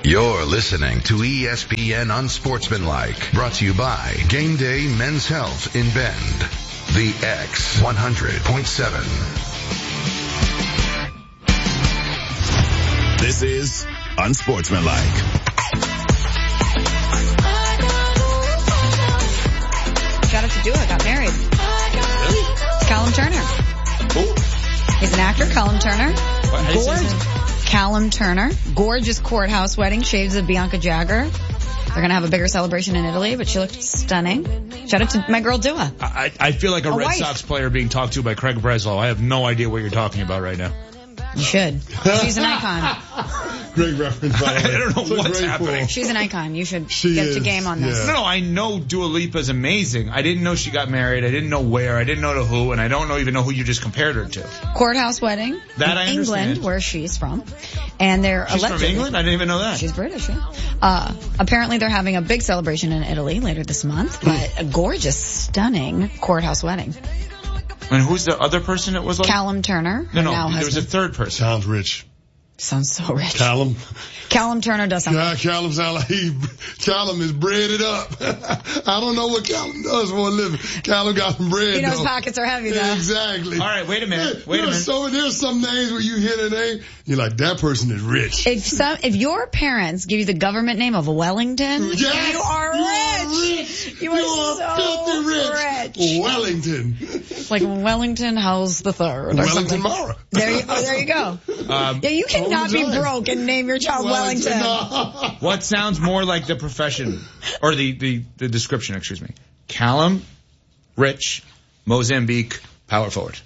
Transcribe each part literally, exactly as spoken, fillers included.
You're listening to E S P N Unsportsmanlike, brought to you by Game Day Men's Health in Bend. The X one hundred point seven. This is Unsportsmanlike. Shout out to Dua, got married. Really? Callum Turner. Who? He's an actor, Callum Turner. What, how do you say his name? Gorgeous. Callum Turner. Gorgeous courthouse wedding, shades of Bianca Jagger. They're going to have a bigger celebration in Italy, but she looked stunning. Shout out to my girl Dua. I, I feel like a, A Red wife. Sox player being talked to by Craig Breslow. I have no idea what you're talking about right now. You should. She's an icon. Great reference, by the way. I don't know So what's grateful. happening. She's an icon. You should She get is, to game on this. yeah. No, I know Dua Lipa's amazing. I didn't know she got married. I didn't know where. I didn't know to who, and I don't know even know who you just compared her to. Courthouse wedding That in I England, understand. where she's from. And they're She's allegedly... from England? I didn't even know that. She's British, yeah. Uh, apparently they're having a big celebration in Italy later this month, but a gorgeous, stunning courthouse wedding. And who's the other person that was like? Callum Turner, her no, no, now there was a husband. third person. Sounds rich. Sounds so rich. Callum. Callum Turner does something. Yeah, Callum sound like he, Callum is breaded up. I don't know what Callum does for a living. Callum got some bread, You know his though. pockets are heavy, though. Exactly. All right, wait a minute. Wait you a know, minute. So there's some names where you hear the name, you're like, that person is rich. If some, if your parents give you the government name of Wellington, Yes, you are you rich. are rich. You are so filthy rich. rich. Wellington. Like Wellington House the Third or Wellington something. Mara. There you, oh, there you go. Um, Yeah, you cannot be Giants. broke and name your child Wellington. What sounds more like the profession, or the, the, the description, excuse me? Callum, Rich, Mozambique, power forward.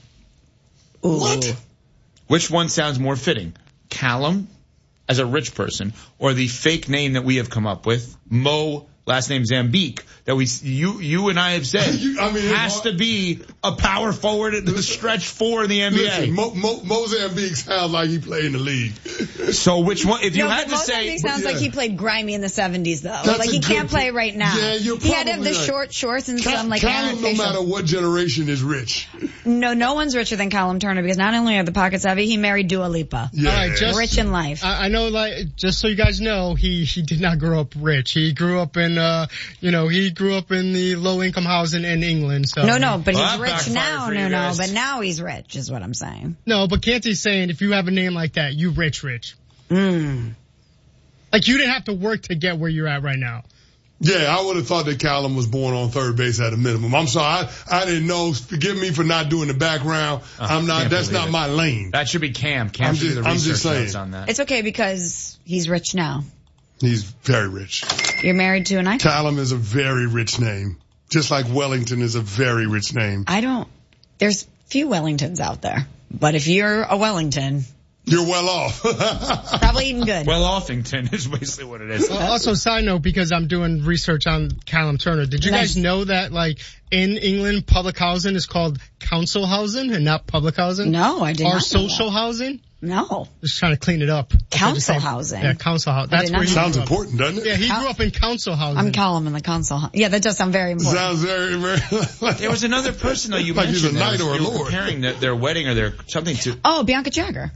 Ooh. What? Which one sounds more fitting? Callum, as a rich person, or the fake name that we have come up with, Mo, last name Zambique, that we, you, you and I have said You- I mean, has it's- to be a power forward at the stretch four in the N B A. Listen, Mo, Mo, Mozambique sounds like he played in the league. So which one, if you No, had but to Mozambique say, sounds yeah. like he played grimy in the seventies, though. That's like a he good can't play point. right now. Yeah, you're he had to have the probably right. short shorts and Cal- some like Callum, Aaron no facial. matter what generation, is rich. No, no one's richer than Callum Turner because not only are the pockets heavy, he married Dua Lipa. Yeah. All right, just Rich in life. I, I know, like, just so you guys know, he he did not grow up rich. He grew up in, uh, you know, he grew up in the low income housing in England. So No, no, but Well, he's that rich backfired now. for No, you no, guys. but now he's rich is what I'm saying. no, but Canty's saying if you have a name like that, you rich, rich. Mm. Like you didn't have to work to get where you're at right now. Yeah, I would have thought that Callum was born on third base at a minimum. I'm sorry, I, I didn't know. Forgive me for not doing the background. I'm not. can't That's believe not it. my lane. that should be Cam. Cam I'm should just- do the I'm research just saying. notes on that. It's okay because he's rich now. He's very rich. You're married to an icon. Callum is a very rich name, just like Wellington is a very rich name. I don't, there's few Wellingtons out there. But if you're a Wellington, You're well off. probably eating good. Well, Offington is basically what it is. Also, side note, because I'm doing research on Callum Turner, did you Nice. guys know that, like, in England, public housing is called council housing and not public housing? No, I did Or not know social that. housing? No. Just trying to clean it up. Council Okay, housing. Yeah, council housing. I That's did not where he know. Sounds grew up. important, doesn't it? Yeah, he Coun- grew up in council housing. I'm Callum in the council. Yeah, that does sound very important. Sounds very, very. There was another person though you Like he's a mentioned. that knight was- or a you were lord. comparing their, their wedding or their something to. Oh, Bianca Jagger.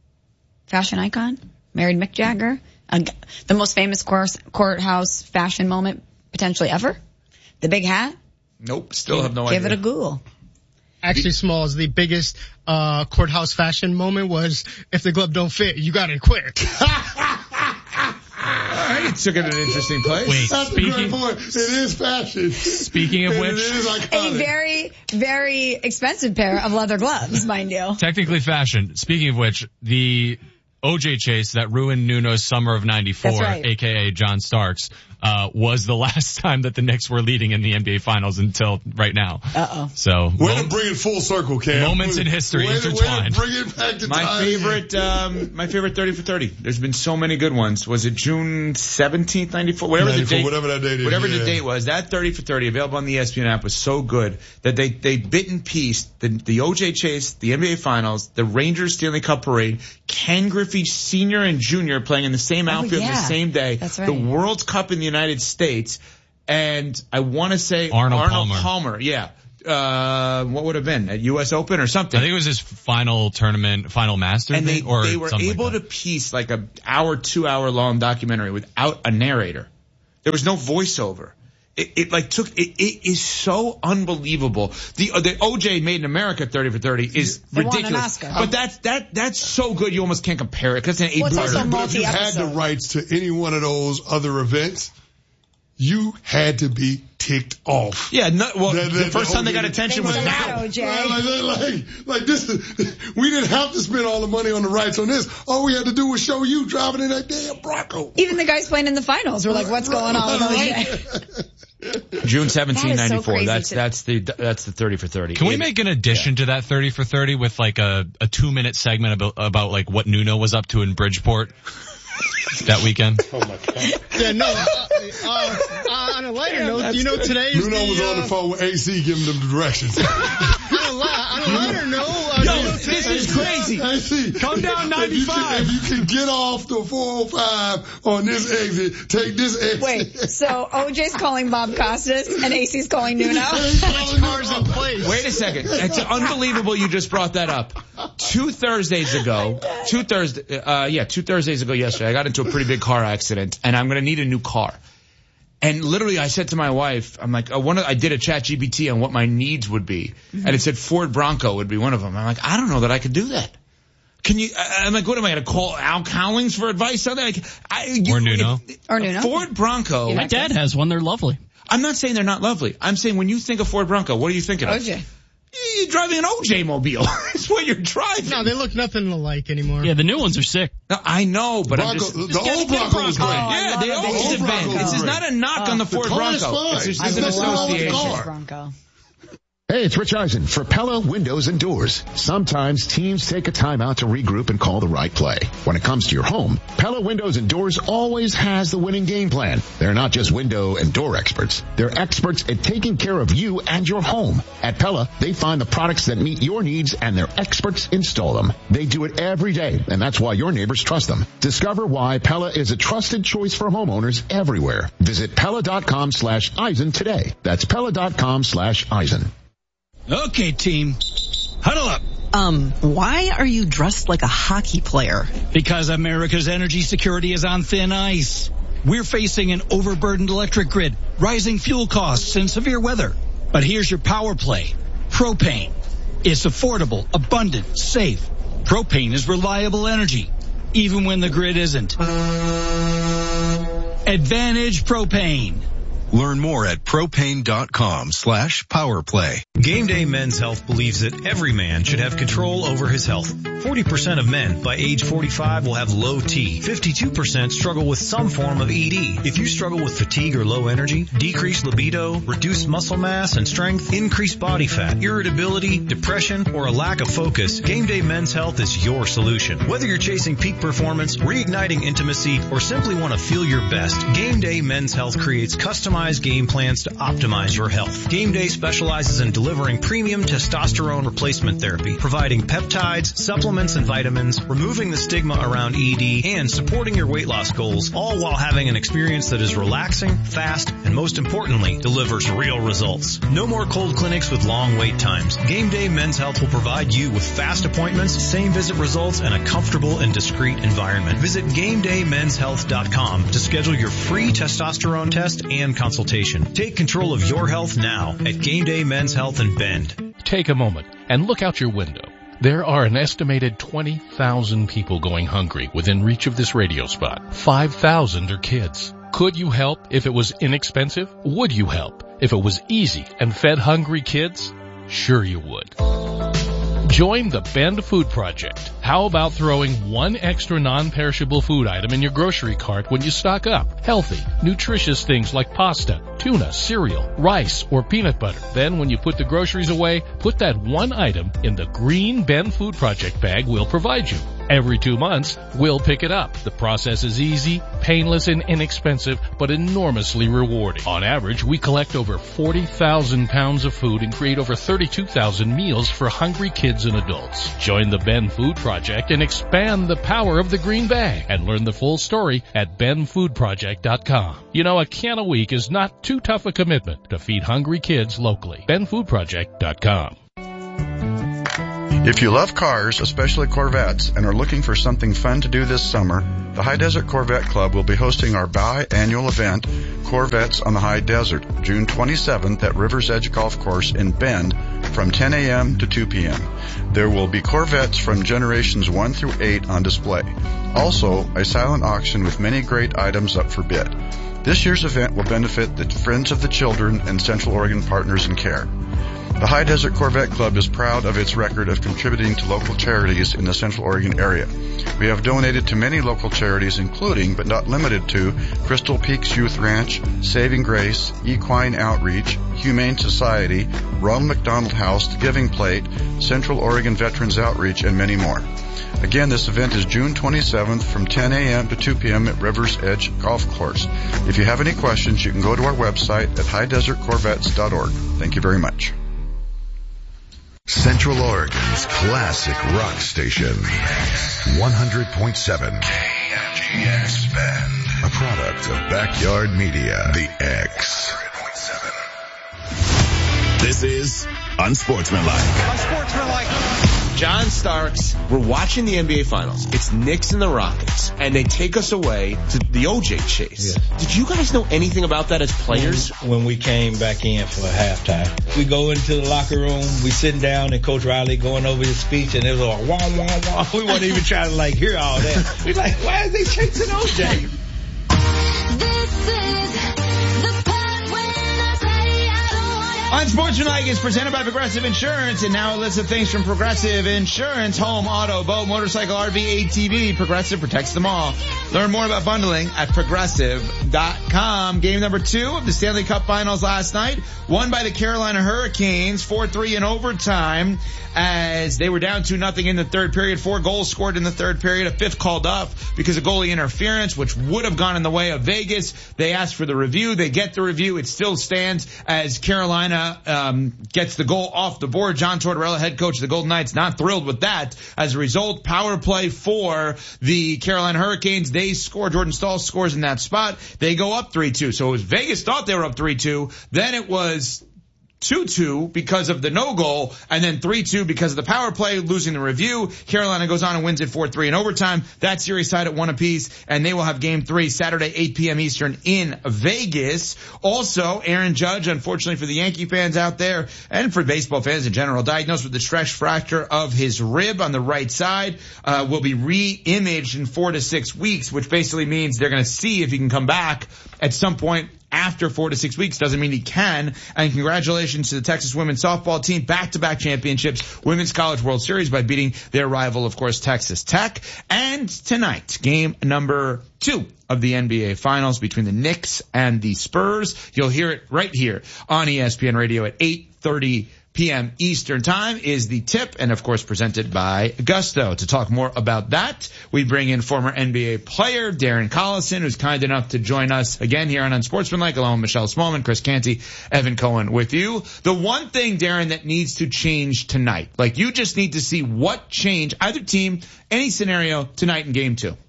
Fashion icon. Married Mick Jagger. Uh, the most famous course, courthouse fashion moment potentially ever. The big hat. Nope, still have no Give idea. it a Google. Actually, Smalls, the biggest uh courthouse fashion moment was if the glove don't fit, you gotta quit. Alright, took it an interesting place. Wait, That's a great speaking point. It is fashion. speaking of And which, it is A iconic. very, very expensive pair of leather gloves, mind you. technically fashion. Speaking of which, the O J chase that ruined Nuno's summer of ninety-four, That's right. aka John Starks, uh, was the last time that the Knicks were leading in the N B A Finals until right now. Uh-oh. So, Way mo- to bring it full circle, Cam. Moments in history way to, intertwined. Way to bring it back to My time. favorite, um, my favorite thirty for thirty. There's been so many good ones. Was it June seventeenth, ninety-four? Whatever the ninety-four, date, whatever that date is, whatever yeah. the date was, that thirty for thirty available on the E S P N app was so good that they, they bit and pieced the, the O J chase, the N B A Finals, the Rangers Stanley Cup parade, Ken Griffey Senior and Junior playing in the same Oh, outfield yeah. the same day, That's right. the World Cup in the United States, and I want to say Arnold Palmer. Palmer, yeah. uh, what would have been at U S Open or something. I think it was his final tournament, final Masters, and they or they were able like to piece like a hour, two hour long documentary without a narrator. There was no voiceover. It, it like took, it, it is so unbelievable. The, uh, the O J Made in America thirty for thirty is They won an ridiculous. Oscar. But that's, that, that's so good you almost can't compare it because it's an eight Well, it's parter. also But if you had the multi-episode. rights to any one of those other events, you had to be ticked off. Yeah, no, well, The- the- the first the time they got O J attention They was said now. that, O J. Right, like, like, like this, is- we didn't have to spend all the money on the rights on this. All we had to do was show you driving in that damn Bronco. Even the guys playing in the finals were like, what's going on with O J? June seventeenth, That is so ninety-four. crazy That's, to- that's the, that's the thirty for thirty. Can we It- make an addition to that thirty for thirty with like a, a two minute segment about, about like what Nuno was up to in Bridgeport that weekend? Oh my God. Yeah, no. Uh, uh, uh, on a lighter note, you know today is Bruno the, was on the uh, phone with A C giving them the directions. on a, li- on a lighter note, uh, Yo, you know, this today is crazy. A C, Come down if you can- ninety-five. If you can get off the four oh five on this exit, take this exit. Wait, so O J's calling Bob Costas and A C's calling Nuno? cars in place. Wait a second. It's unbelievable you just brought that up. Two Thursdays ago, two Thursday, uh, yeah, two Thursdays ago yesterday, I got into a pretty big car accident and I'm going to need a new car. And literally I said to my wife, I'm like, I, one of, I did a chat G P T on what my needs would be. Mm-hmm. And it said Ford Bronco would be one of them. I'm like, I don't know that I could do that. Can you, I, I'm like, what am I going to call Al Cowlings for advice on that? Like, I, you, Or Nuno. it- Or Nuno. Ford Bronco. Yeah. My dad has one. They're lovely. I'm not saying they're not lovely. I'm saying when you think of Ford Bronco, what are you thinking of? O J. You're driving an O J mobile. It's what you're driving. No, they look nothing alike anymore. Yeah, the new ones are sick. No, I know, but I'm Bronco, just. the old Bronco was great. Oh, I Yeah, love they a always big have Bronco been. This is was not a knock on the Ford car is Bronco. fine. It's just I it's an love the association. car. Bronco. Hey, it's Rich Eisen for Pella Windows and Doors. Sometimes teams take a time out to regroup and call the right play. When it comes to your home, Pella Windows and Doors always has the winning game plan. They're not just window and door experts. They're experts at taking care of you and your home. At Pella, they find the products that meet your needs and their experts install them. They do it every day, and that's why your neighbors trust them. Discover why Pella is a trusted choice for homeowners everywhere. Visit Pella.com slash Eisen today. That's Pella.com slash Eisen. Okay, team. Huddle up. Um, why are you dressed like a hockey player? Because America's energy security is on thin ice. We're facing an overburdened electric grid, rising fuel costs, and severe weather. But here's your power play. Propane. It's affordable, abundant, safe. Propane is reliable energy, even when the grid isn't. Advantage Propane. Learn more at propane.com slash powerplay. Game Day Men's Health believes that every man should have control over his health. forty percent of men by age forty-five will have low T. fifty-two percent struggle with some form of E D. If you struggle with fatigue or low energy, decreased libido, reduced muscle mass and strength, increased body fat, irritability, depression, or a lack of focus, Game Day Men's Health is your solution. Whether you're chasing peak performance, reigniting intimacy, or simply want to feel your best, Game Day Men's Health creates customized game plans to optimize your health. Game Day specializes in delivering premium testosterone replacement therapy, providing peptides, supplements, and vitamins, removing the stigma around E D, and supporting your weight loss goals, all while having an experience that is relaxing, fast, and most importantly, delivers real results. No more cold clinics with long wait times. Game Day Men's Health will provide you with fast appointments, same visit results, and a comfortable and discreet environment. Visit game day men's health dot com to schedule your free testosterone test and consultation. Take control of your health now at Game Day Men's Health in Bend. Take a moment and look out your window. There are an estimated twenty thousand people going hungry within reach of this radio spot. five thousand are kids. Could you help if it was inexpensive? Would you help if it was easy and fed hungry kids? Sure you would. Join the Bend Food Project. How about throwing one extra non-perishable food item in your grocery cart when you stock up? Healthy, nutritious things like pasta, tuna, cereal, rice, or peanut butter. Then when you put the groceries away, put that one item in the green Bend Food Project bag we'll provide you. Every two months, we'll pick it up. The process is easy, painless, and inexpensive, but enormously rewarding. On average, we collect over forty thousand pounds of food and create over thirty-two thousand meals for hungry kids and adults. Join the Ben Food Project and expand the power of the green bag, and learn the full story at ben food project dot com. You know, a can a week is not too tough a commitment to feed hungry kids locally. ben food project dot com. If you love cars, especially Corvettes, and are looking for something fun to do this summer, the High Desert Corvette Club will be hosting our biannual event, Corvettes on the High Desert, June twenty-seventh at River's Edge Golf Course in Bend from ten a.m. to two p.m. There will be Corvettes from generations one through eight on display. Also, a silent auction with many great items up for bid. This year's event will benefit the Friends of the Children and Central Oregon Partners in Care. The High Desert Corvette Club is proud of its record of contributing to local charities in the Central Oregon area. We have donated to many local charities, including, but not limited to, Crystal Peaks Youth Ranch, Saving Grace, Equine Outreach, Humane Society, Ronald McDonald House, The Giving Plate, Central Oregon Veterans Outreach, and many more. Again, this event is June twenty-seventh from ten a.m. to two p.m. at River's Edge Golf Course. If you have any questions, you can go to our website at high desert corvettes dot org. Thank you very much. Central Oregon's classic rock station, one hundred point seven K M G X Bend, a product of Backyard Media, The X. This is Unsportsmanlike. Unsportsmanlike. John Starks, we're watching the N B A Finals. It's Knicks and the Rockets, and they take us away to the O J chase. Yes. Did you guys know anything about that as players? When we came back in for halftime, we go into the locker room, we sitting down, and Coach Riley going over his speech, and it was like, wah, wah, wah. We weren't even trying to, like, hear all that. We're like, why are they chasing O J? This is the part when I say I don't want it. Unsportsmanlike is presented by Progressive Insurance, and now a list of things from Progressive Insurance: home, auto, boat, motorcycle, R V, A T V. Progressive protects them all. Learn more about bundling at progressive dot com. Game number two of the Stanley Cup Finals last night, won by the Carolina Hurricanes, four three in overtime, as they were down two nothing in the third period. Four goals scored in the third period, a fifth called up because of goalie interference, which would have gone in the way of Vegas. They asked for the review. They get the review. It still stands as Carolina um gets the goal off the board. John Tortorella, head coach of the Golden Knights, not thrilled with that. As a result, power play for the Carolina Hurricanes. They score. Jordan Staal scores in that spot. They go up three two. So it was Vegas thought they were up three two. Then it was two two because of the no goal, and then three two because of the power play, losing the review. Carolina goes on and wins it four three in overtime. That series tied at one apiece, and they will have game three Saturday, eight p.m. Eastern in Vegas. Also, Aaron Judge, unfortunately for the Yankee fans out there, and for baseball fans in general, diagnosed with the stress fracture of his rib on the right side, uh, will be re-imaged in four to six weeks, which basically means they're going to see if he can come back at some point after four to six weeks. Doesn't mean he can. And congratulations to the Texas women's softball team, back-to-back championships, Women's College World Series, by beating their rival, of course, Texas Tech. And tonight, game number two of the N B A Finals between the Knicks and the Spurs. You'll hear it right here on E S P N Radio at eight thirty p.m. Eastern Time is the tip, and of course presented by Gusto. To talk more about that, we bring in former N B A player Darren Collison, who's kind enough to join us again here on Unsportsmanlike, along with Michelle Smallman, Chris Canty, Evan Cohen with you. The one thing, Darren, that needs to change tonight, like you just need to see what change, either team, any scenario tonight in game two.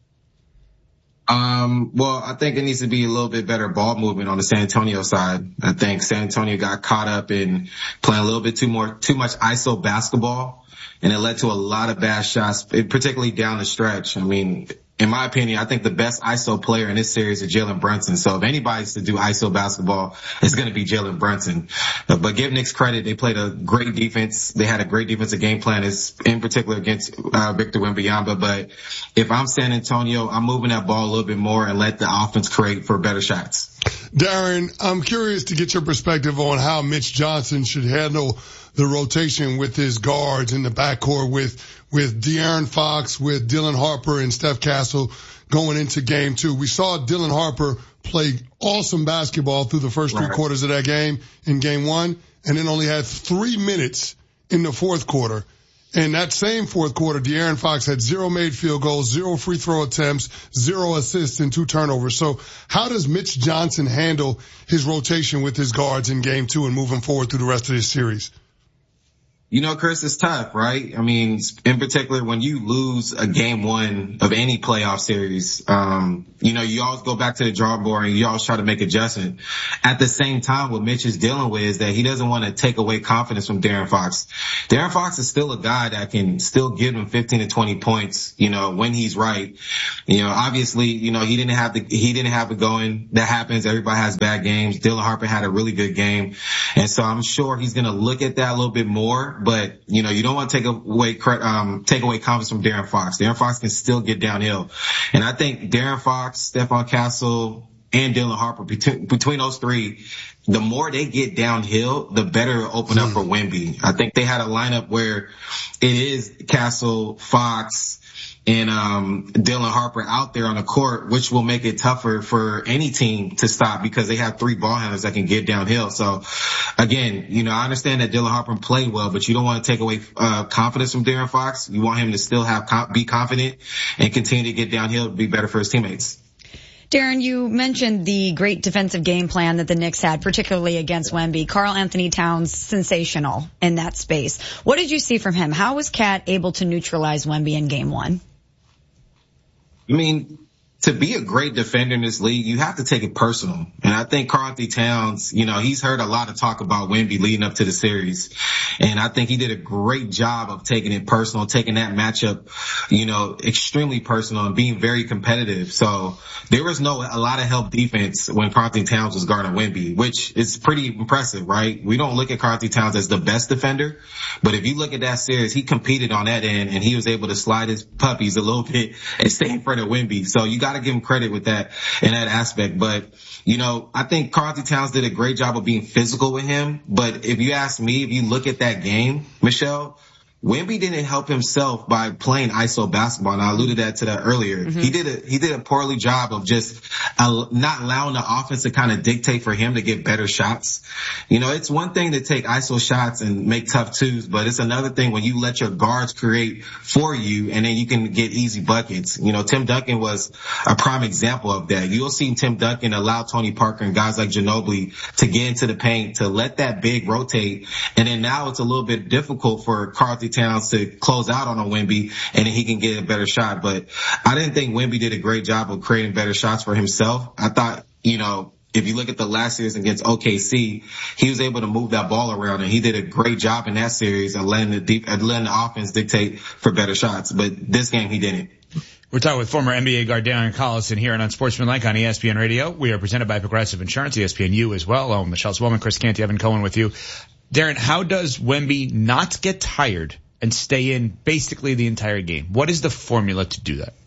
Um, well, I think it needs to be a little bit better ball movement on the San Antonio side. I think San Antonio got caught up in playing a little bit too more, too much I S O basketball, and it led to a lot of bad shots, particularly down the stretch. I mean, in my opinion, I think the best I S O player in this series is Jalen Brunson. So if anybody's to do I S O basketball, it's going to be Jalen Brunson. But give Knicks credit. They played a great defense. They had a great defensive game plan, in particular against uh, Victor Wembanyama. But if I'm San Antonio, I'm moving that ball a little bit more and let the offense create for better shots. Darren, I'm curious to get your perspective on how Mitch Johnson should handle the rotation with his guards in the backcourt with, with De'Aaron Fox, with Dylan Harper and Steph Castle going into game two. We saw Dylan Harper play awesome basketball through the first three right. quarters of that game in game one, and then only had three minutes in the fourth quarter. In that same fourth quarter, De'Aaron Fox had zero made field goals, zero free throw attempts, zero assists, and two turnovers. So how does Mitch Johnson handle his rotation with his guards in game two and moving forward through the rest of this series? You know, Chris, it's tough, right? I mean, in particular, when you lose a game one of any playoff series, um, you know, you always go back to the drawing board and you always try to make adjustment. At the same time, what Mitch is dealing with is that he doesn't want to take away confidence from De'Aaron Fox. De'Aaron Fox is still a guy that can still give him fifteen to twenty points, you know, when he's right. You know, obviously, you know, he didn't have the, he didn't have it going. That happens. Everybody has bad games. Dylan Harper had a really good game. And so I'm sure he's going to look at that a little bit more. But, you know, you don't want to take away, um, take away confidence from De'Aaron Fox. De'Aaron Fox can still get downhill. And I think De'Aaron Fox, Stephon Castle, and Dylan Harper, between, between those three, the more they get downhill, the better it'll open up for Wemby. I think they had a lineup where it is Castle, Fox, and um Dylan Harper out there on the court, which will make it tougher for any team to stop because they have three ball handlers that can get downhill. So again, you know, I understand that Dylan Harper played well, but you don't want to take away uh confidence from De'Aaron Fox. You want him to still have be confident and continue to get downhill to be better for his teammates. Darren, you mentioned the great defensive game plan that the Knicks had, particularly against Wemby. Karl Anthony Towns, sensational in that space. What did you see from him? How was Cat able to neutralize Wemby in game one? I mean, to be a great defender in this league, you have to take it personal. And I think Karl Anthony Towns, you know, he's heard a lot of talk about Wemby leading up to the series. And I think he did a great job of taking it personal, taking that matchup, you know, extremely personal and being very competitive. So there was no, a lot of help defense when Karl Anthony Towns was guarding Wemby, which is pretty impressive, right? We don't look at Karl Anthony Towns as the best defender, but if you look at that series, he competed on that end and he was able to slide his puppies a little bit and stay in front of Wemby. So you got to give him credit with that in that aspect. But, you know, I think Karl Anthony Towns did a great job of being physical with him. But if you ask me, if you look at that game, Michelle, Wemby didn't help himself by playing I S O basketball, and I alluded that to that earlier. Mm-hmm. He did a he did a poorly job of just uh, not allowing the offense to kind of dictate for him to get better shots. You know, it's one thing to take I S O shots and make tough twos, but it's another thing when you let your guards create for you, and then you can get easy buckets. You know, Tim Duncan was a prime example of that. You'll see Tim Duncan allow Tony Parker and guys like Ginobili to get into the paint, to let that big rotate, and then now it's a little bit difficult for Karl Anthony Towns to close out on a Wemby, and then he can get a better shot. But I didn't think Wemby did a great job of creating better shots for himself. I thought, you know, if you look at the last series against O K C, he was able to move that ball around, and he did a great job in that series of letting the deep, letting the offense dictate for better shots. But this game, he didn't. We're talking with former N B A guard Darren Collison here on Unsportsmanlike on E S P N Radio. We are presented by Progressive Insurance, E S P N U as well. Oh, Michelle Swellman, Chris Canty, Evan Cohen with you. Darren, how does Wemby not get tired and stay in basically the entire game? What is the formula to do that?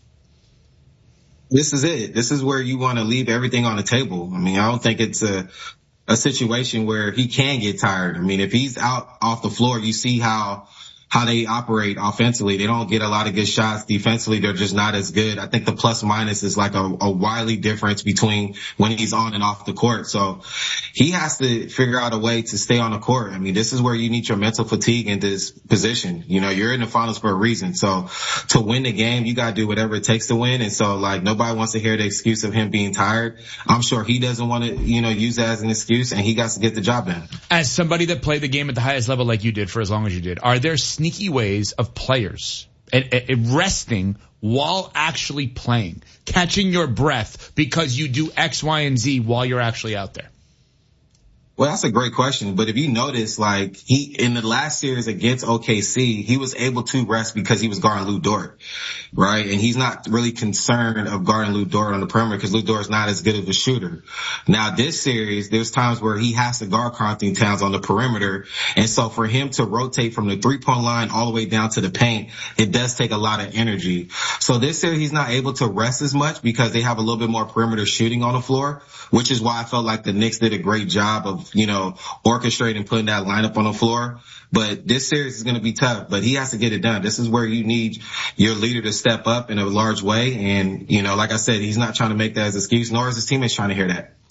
This is it. This is where you want to leave everything on the table. I mean, I don't think it's a, a situation where he can get tired. I mean, if he's out off the floor, you see how, how they operate offensively. They don't get a lot of good shots. Defensively, they're just not as good. I think the plus minus is like a, a wily difference between when he's on and off the court. So he has to figure out a way to stay on the court. I mean, this is where you need your mental fatigue in this position. You know, you're in the finals for a reason. So to win the game, you got to do whatever it takes to win. And so, like, nobody wants to hear the excuse of him being tired. I'm sure he doesn't want to, you know, use that as an excuse, and he got to get the job done. As somebody that played the game at the highest level like you did for as long as you did, are there sneaky ways of players and, and resting while actually playing, catching your breath because you do X, Y, and Z while you're actually out there? Well, that's a great question. But if you notice, like, he, in the last series against O K C, he was able to rest because he was guarding Lou Dort, right? And he's not really concerned of guarding Lou Dort on the perimeter because Lou Dort is not as good of a shooter. Now, this series, there's times where he has to guard Karl Anthony Towns on the perimeter. And so for him to rotate from the three-point line all the way down to the paint, it does take a lot of energy. So this series, he's not able to rest as much because they have a little bit more perimeter shooting on the floor, which is why I felt like the Knicks did a great job of, you know, orchestrating, putting that lineup on the floor. But this series is going to be tough, but he has to get it done. This is where you need your leader to step up in a large way. And, you know, like I said, he's not trying to make that as an excuse, nor is his teammates trying to hear that.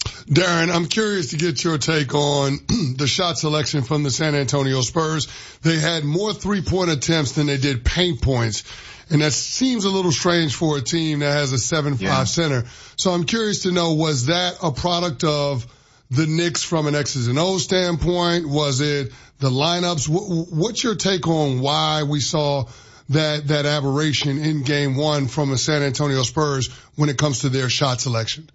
Darren, I'm curious to get your take on the shot selection from the San Antonio Spurs. They had more three-point attempts than they did paint points, and that seems a little strange for a team that has a seven five yeah. center. So I'm curious to know, was that a product of the Knicks from an X's and O's standpoint? Was it the lineups? What's your take on why we saw that that aberration in game one from the San Antonio Spurs when it comes to their shot selection?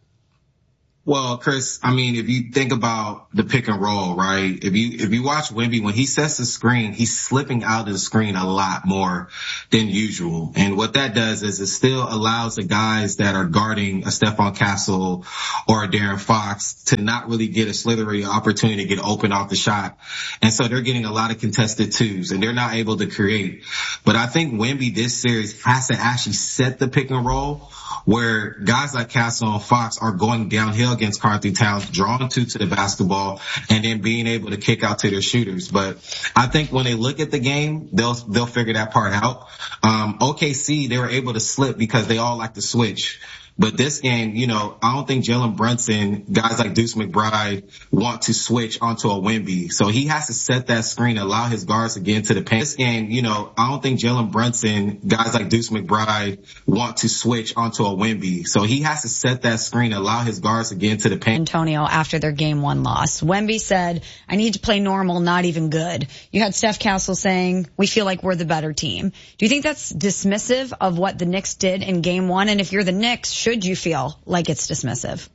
Well, Chris, I mean, if you think about the pick and roll, right? If you, if you watch Wemby, when he sets the screen, he's slipping out of the screen a lot more than usual. And what that does is it still allows the guys that are guarding a Stephon Castle or a De'Aaron Fox to not really get a slithery opportunity to get open off the shot. And so they're getting a lot of contested twos and they're not able to create. But I think Wemby this series has to actually set the pick and roll where guys like Castle and Fox are going downhill against Karl-Anthony Towns, drawing two to the basketball, and then being able to kick out to their shooters. But I think when they look at the game, they'll they'll figure that part out. Um, O K C, they were able to slip because they all like to switch. But this game, you know, I don't think Jalen Brunson, guys like Deuce McBride want to switch onto a Wemby. So he has to set that screen, allow his guards to get into the paint. This game, you know, I don't think Jalen Brunson, guys like Deuce McBride want to switch onto a Wemby. So he has to set that screen, allow his guards to get into the paint. Antonio after their game one loss. Wemby said, I need to play normal, not even good. You had Steph Castle saying, we feel like we're the better team. Do you think that's dismissive of what the Knicks did in game one? And if you're the Knicks, should you feel like it's dismissive?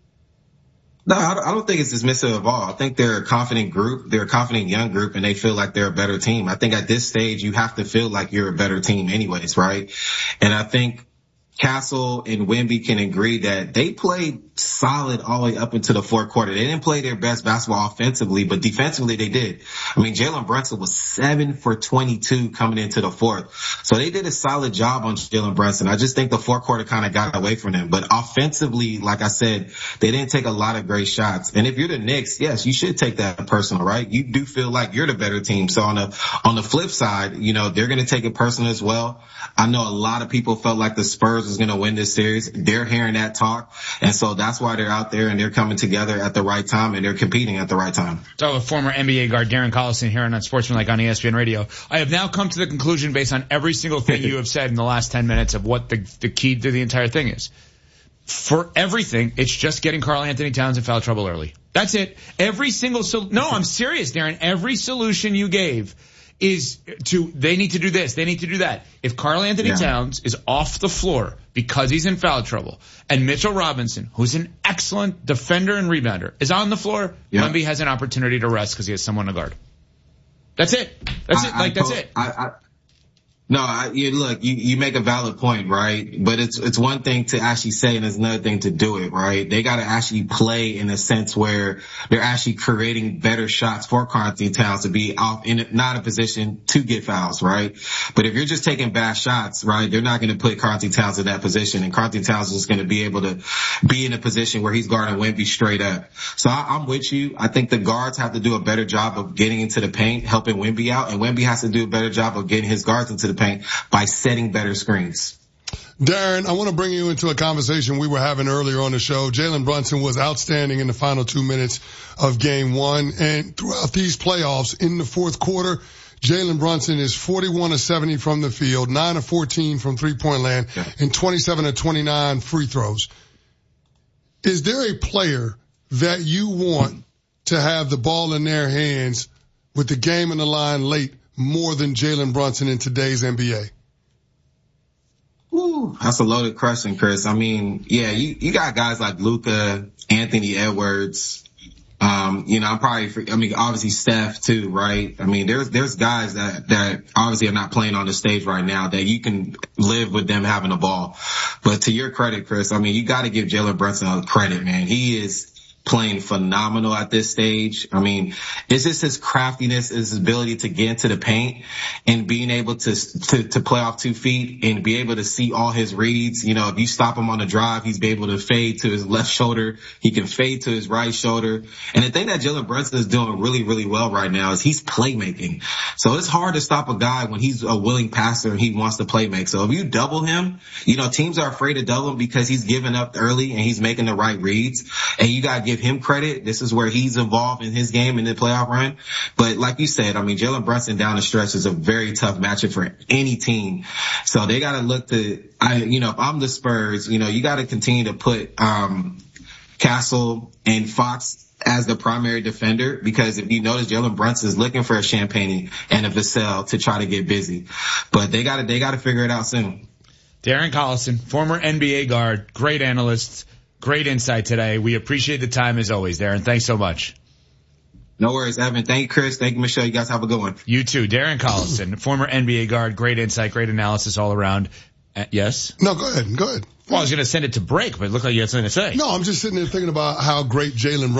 No, I don't think it's dismissive at all. I think they're a confident group. They're a confident young group, and they feel like they're a better team. I think at this stage, you have to feel like you're a better team anyways, right? And I think Castle and Wemby can agree that they played solid all the way up into the fourth quarter. They didn't play their best basketball offensively, but defensively they did. I mean, Jalen Brunson was seven for twenty-two coming into the fourth. So they did a solid job on Jalen Brunson. I just think the fourth quarter kind of got away from them. But offensively, like I said, they didn't take a lot of great shots. And if you're the Knicks, yes, you should take that personal, right? You do feel like you're the better team. So on the, on the flip side, you know, they're going to take it personal as well. I know a lot of people felt like the Spurs was going to win this series. They're hearing that talk. And so that's why they're out there and they're coming together at the right time and they're competing at the right time. So with former N B A guard Darren Collison here on Unsportsmanlike on E S P N Radio. I have now come to the conclusion based on every single thing you have said in the last ten minutes of what the, the key to the entire thing is. For everything, it's just getting Karl-Anthony Towns in foul trouble early. That's it. Every single, so, no, I'm serious, Darren. Every solution you gave is to, they need to do this, they need to do that. If Karl-Anthony yeah. Towns is off the floor because he's in foul trouble, and Mitchell Robinson, who's an excellent defender and rebounder, is on the floor, yeah. Wemby has an opportunity to rest because he has someone to guard. That's it. That's I, it. Like, I, that's it. I, I, no, I, you, look, you, you make a valid point, right? But it's, it's one thing to actually say and it's another thing to do it, right? They got to actually play in a sense where they're actually creating better shots for Karl-Anthony Towns to be off in not a position to get fouls, right? But if you're just taking bad shots, right, they're not going to put Karl-Anthony Towns in that position, and Karl-Anthony Towns is going to be able to be in a position where he's guarding Wemby straight up. So I, I'm with you. I think the guards have to do a better job of getting into the paint, helping Wemby out, and Wemby has to do a better job of getting his guards into the paint by setting better screens. Darren, I want to bring you into a conversation we were having earlier on the show. Jalen Brunson was outstanding in the final two minutes of game one, and throughout these playoffs in the fourth quarter, Jalen Brunson is forty-one of seventy from the field, nine of fourteen from three-point land, yeah. and twenty-seven of twenty-nine free throws. Is there a player that you want to have the ball in their hands with the game on the line late more than Jalen Brunson in today's N B A? Ooh, that's a loaded question, Chris. I mean, yeah, you, you got guys like Luka, Anthony Edwards. Um, you know, I'm probably, I mean, obviously Steph too, right? I mean, there's, there's guys that, that obviously are not playing on the stage right now that you can live with them having the ball. But to your credit, Chris, I mean, you got to give Jalen Brunson credit, man. He is, playing phenomenal at this stage. I mean, it's just his craftiness, his ability to get into the paint and being able to, to, to play off two feet and be able to see all his reads. You know, if you stop him on the drive, he's be able to fade to his left shoulder. He can fade to his right shoulder. And the thing that Jalen Brunson is doing really, really well right now is he's playmaking. So it's hard to stop a guy when he's a willing passer and he wants to play make. So if you double him, you know, teams are afraid to double him because he's giving up early and he's making the right reads. And you got to give him credit. This is where he's involved in his game in the playoff run. But like you said, I mean, Jalen Brunson down the stretch is a very tough matchup for any team. So they got to look to, I, you know, if I'm the Spurs, you know, you got to continue to put, um, Castle and Fox as the primary defender, because if you notice, Jalen Brunson is looking for a Champagne and a Vassell to try to get busy. But they got to, they got to figure it out soon. Darren Collison, former N B A guard, great analyst, great insight today. We appreciate the time as always, Darren. Thanks so much. No worries, Evan. Thank you, Chris. Thank you, Michelle. You guys have a good one. You too. Darren Collison, former N B A guard, great insight, great analysis all around. Uh, yes? No, go ahead. Go ahead. Well, I was going to send it to break, but it looked like you had something to say. No, I'm just sitting there thinking about how great Jalen